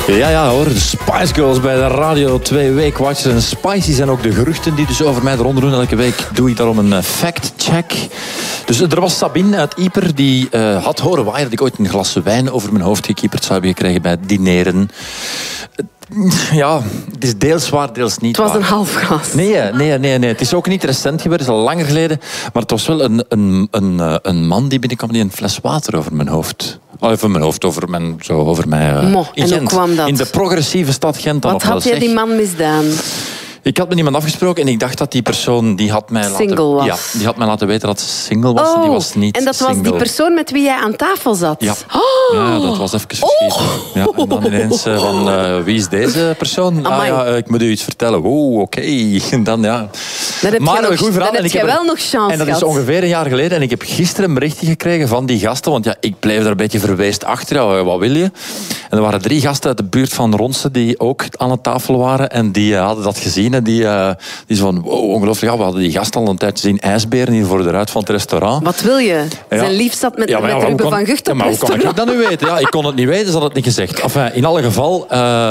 Ja hoor, de Spice Girls bij de Radio 2 Weekwatchers. En spicy zijn ook de geruchten die dus over mij eronder doen. Elke week doe ik daarom een fact-check. Dus er was Sabine uit Ieper die had horen waaien dat ik ooit een glas wijn over mijn hoofd gekieperd zou hebben gekregen bij het dineren. Ja, het is deels waar, deels niet waar. Het was een half glas. Nee. Het is ook niet recent gebeurd, het is al langer geleden. Maar het was wel een man die binnenkwam die een fles water over mijn hoofd. Over mijn in en Gent, hoe kwam dat? in de progressieve stad Gent. Wat had jij die man misdaan? Ik had met iemand afgesproken en ik dacht dat die persoon die had mij single was. Ja, die had mij laten weten dat ze single was. En die was niet en dat single. was die persoon met wie jij aan tafel zat? Ja, dat was even verschieten. Ja, en dan ineens wie is deze persoon? Ik moet u iets vertellen. Oké. En dan ja. Dan heb je wel nog chance En dat is ongeveer een jaar geleden. En ik heb gisteren een berichtje gekregen van die gasten. Want ja, ik bleef daar een beetje verweest achter. Ja, wat wil je? En er waren 3 gasten uit de buurt van Ronse die ook aan de tafel waren. En die hadden dat gezien. En die zo van, wow, ongelooflijk. Ja, we hadden die gast al een tijd zien ijsberen hier voor de ruit van het restaurant. Wat wil je? Zijn lief zat met Ruben van Gucht op maar hoe kan ik dat nu weten? Ja, ik kon het niet weten, ze hadden het niet gezegd. Enfin, in alle geval,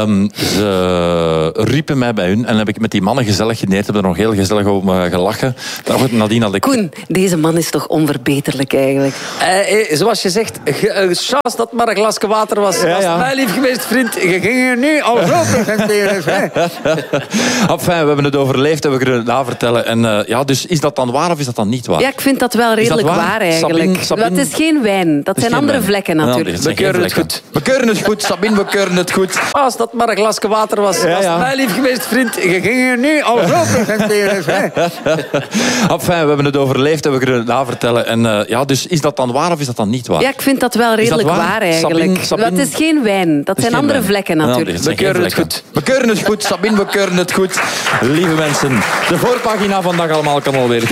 ze riepen mij bij hun. En heb ik met die mannen gezellig geneerd. Hebben er nog heel gezellig over gelachen. Nadien had ik... Koen, deze man is toch onverbeterlijk eigenlijk? Zoals je zegt, chance dat maar een glasje water was. Ja. Was mij lief geweest, vriend. Je ging er nu al zo presenteren. Enfin, we hebben het overleefd en we kunnen het navertellen. En dus is dat dan waar of is dat dan niet waar? Ja, ik vind dat wel redelijk waar eigenlijk. Sabine, dat is geen wijn. Dat zijn andere vlekken natuurlijk. We keuren het goed. We keuren het goed, Sabine, we keuren het goed. Als dat maar een glasje water was. Was mij lief geweest, vriend. Je ging er nu al zo presenteren. Enfin, we hebben het overleefd en we kunnen het navertellen. En dus is dat dan waar of is dat dan niet waar? Ja, ik vind dat wel redelijk waar eigenlijk. Sabine, dat is geen wijn. Dat zijn andere vlekken natuurlijk. We keuren het goed. We keuren het goed, Sabine, we keuren het goed. Lieve mensen, de voorpagina van Dag Allemaal kan alweer